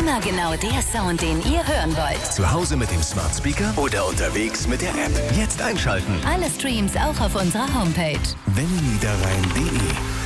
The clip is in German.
Immer genau der Sound, den ihr hören wollt. Zu Hause mit dem Smart Speaker oder unterwegs mit der App. Jetzt einschalten. Alle Streams auch auf unserer Homepage. wennniederrhein.de